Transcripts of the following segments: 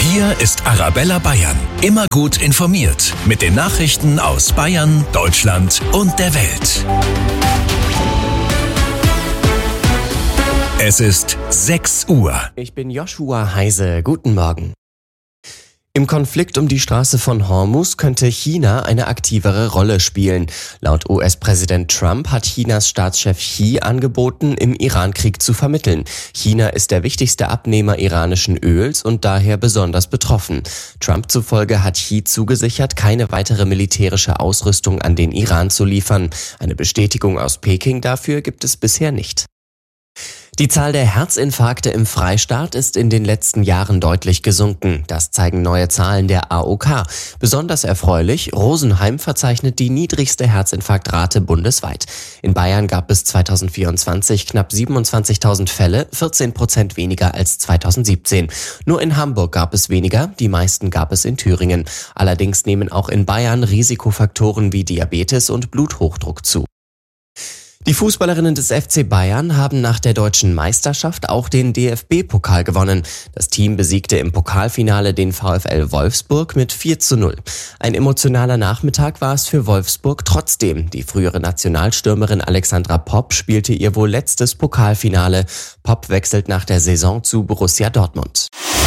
Hier ist Arabella Bayern. Immer gut informiert mit den Nachrichten aus Bayern, Deutschland und der Welt. Es ist 6 Uhr. Ich bin Joshua Heise. Guten Morgen. Im Konflikt um die Straße von Hormuz könnte China eine aktivere Rolle spielen. Laut US-Präsident Trump hat Chinas Staatschef Xi angeboten, im Iran-Krieg zu vermitteln. China ist der wichtigste Abnehmer iranischen Öls und daher besonders betroffen. Trump zufolge hat Xi zugesichert, keine weitere militärische Ausrüstung an den Iran zu liefern. Eine Bestätigung aus Peking dafür gibt es bisher nicht. Die Zahl der Herzinfarkte im Freistaat ist in den letzten Jahren deutlich gesunken. Das zeigen neue Zahlen der AOK. Besonders erfreulich, Rosenheim verzeichnet die niedrigste Herzinfarktrate bundesweit. In Bayern gab es 2024 knapp 27.000 Fälle, 14% weniger als 2017. Nur in Hamburg gab es weniger, die meisten gab es in Thüringen. Allerdings nehmen auch in Bayern Risikofaktoren wie Diabetes und Bluthochdruck zu. Die Fußballerinnen des FC Bayern haben nach der deutschen Meisterschaft auch den DFB-Pokal gewonnen. Das Team besiegte im Pokalfinale den VfL Wolfsburg mit 4:0. Ein emotionaler Nachmittag war es für Wolfsburg trotzdem. Die frühere Nationalstürmerin Alexandra Popp spielte ihr wohl letztes Pokalfinale. Popp wechselt nach der Saison zu Borussia Dortmund.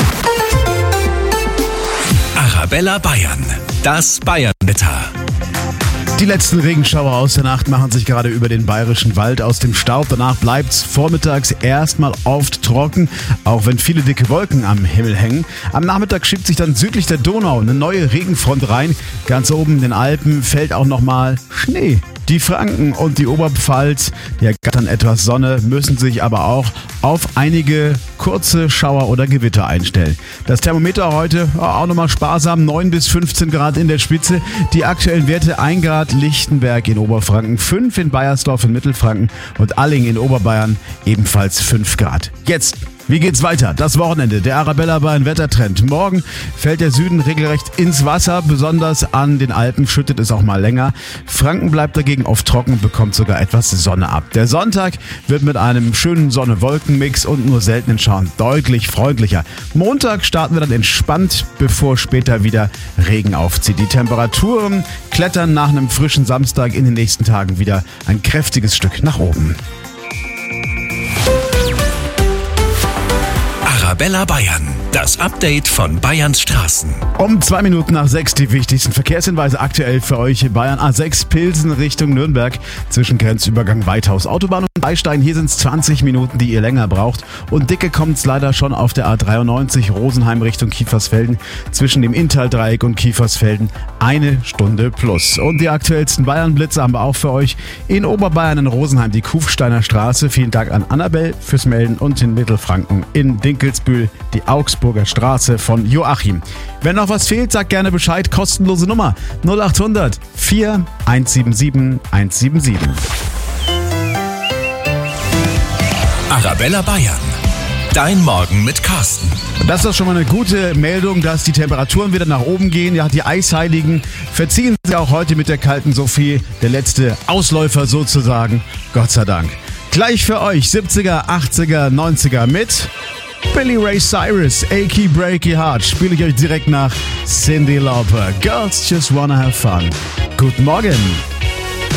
Arabella Bayern, das Bayern-Wetter. Die letzten Regenschauer aus der Nacht machen sich gerade über den bayerischen Wald aus dem Staub. Danach bleibt's vormittags erstmal oft trocken, auch wenn viele dicke Wolken am Himmel hängen. Am Nachmittag schiebt sich dann südlich der Donau eine neue Regenfront rein. Ganz oben in den Alpen fällt auch nochmal Schnee. Die Franken und die Oberpfalz, die ergattern etwas Sonne, müssen sich aber auch auf einige kurze Schauer oder Gewitter einstellen. Das Thermometer heute auch nochmal sparsam, 9 bis 15 Grad in der Spitze. Die aktuellen Werte 1 Grad Lichtenberg in Oberfranken, 5 in Baiersdorf in Mittelfranken und Alling in Oberbayern ebenfalls 5 Grad. Jetzt, wie geht's weiter? Das Wochenende, der Arabella Bayern Wettertrend. Morgen fällt der Süden regelrecht ins Wasser, besonders an den Alpen schüttet es auch mal länger. Franken bleibt dagegen oft trocken und bekommt sogar etwas Sonne ab. Der Sonntag wird mit einem schönen Sonne-Wolken-Mix und nur seltenen Schauern deutlich freundlicher. Montag starten wir dann entspannt, bevor später wieder Regen aufzieht. Die Temperaturen klettern nach einem frischen Samstag in den nächsten Tagen wieder ein kräftiges Stück nach oben. Arabella Bayern, das Update von Bayerns Straßen. Um 2 Minuten nach 6 die wichtigsten Verkehrshinweise aktuell für euch in Bayern. A6 Pilsen Richtung Nürnberg zwischen Grenzübergang Weithaus. Autobahn und Beistein, hier sind es 20 Minuten, die ihr länger braucht. Und dicke kommt es leider schon auf der A93 Rosenheim Richtung Kiefersfelden zwischen dem Inntal-Dreieck und Kiefersfelden 1 Stunde plus. Und die aktuellsten Bayern-Blitze haben wir auch für euch in Oberbayern in Rosenheim, die Kufsteiner Straße. Vielen Dank an Annabelle fürs Melden und in Mittelfranken in Dinkelsbühl die Augsburger Straße von Joachim. Wenn noch was fehlt, sagt gerne Bescheid. Kostenlose Nummer 0800 4177 177. Arabella Bayern, dein Morgen mit Carsten. Das ist schon mal eine gute Meldung, dass die Temperaturen wieder nach oben gehen. Ja, die Eisheiligen verziehen sie auch heute mit der kalten Sophie. Der letzte Ausläufer sozusagen. Gott sei Dank. Gleich für euch 70er, 80er, 90er mit Billy Ray Cyrus, Achy Breaky Heart. Spiele ich euch direkt nach Cyndi Lauper. Girls just wanna have fun. Guten Morgen.